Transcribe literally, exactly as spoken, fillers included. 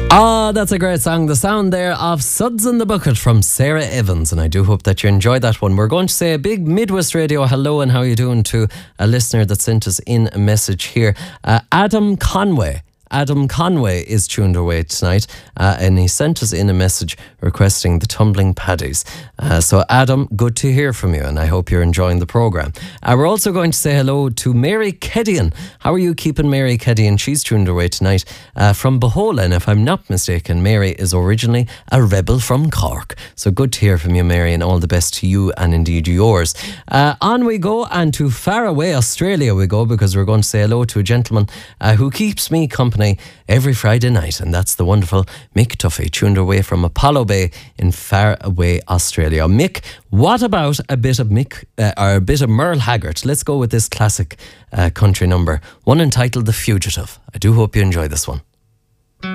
Ah, that's a great song. The sound there of Suds in the Bucket from Sarah Evans, and I do hope that you enjoyed that one. We're going to say a big Midwest Radio hello and how you doing to a listener that sent us in a message here. Uh, Adam Conway. Adam Conway is tuned away tonight, uh, and he sent us in a message requesting the Tumbling Paddies. Uh, so Adam, good to hear from you, and I hope you're enjoying the programme. Uh, we're also going to say hello to Mary Kedian. How are you keeping, Mary Kedian? She's tuned away tonight uh, from Bohola, and if I'm not mistaken, Mary is originally a rebel from Cork. So good to hear from you, Mary, and all the best to you and indeed yours. Uh, on we go, and to far away Australia we go, because we're going to say hello to a gentleman uh, who keeps me company every Friday night, and that's the wonderful Mick Tuffy, tuned away from Apollo Bay in far away Australia. Mick, what about a bit of Mick uh, or a bit of Merle Haggard? Let's go with this classic uh, country number, one entitled The Fugitive. I do hope you enjoy this one.